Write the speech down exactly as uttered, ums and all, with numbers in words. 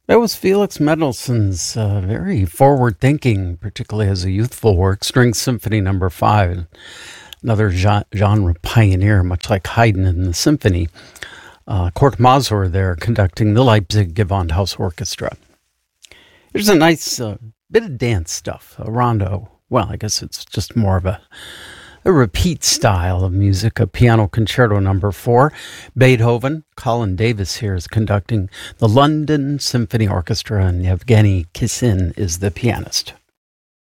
That was Felix Mendelssohn's uh, very forward-thinking, particularly as a youthful work, String Symphony Number Five, another gen- genre pioneer, much like Haydn in the symphony. Uh, Kurt Masur there conducting the Leipzig Gewandhaus Orchestra. Here's a nice uh, bit of dance stuff, a rondo. Well, I guess it's just more of a A repeat style of music, a piano concerto number four. Beethoven, Colin Davis here is conducting the London Symphony Orchestra, and Yevgeny Kissin is the pianist.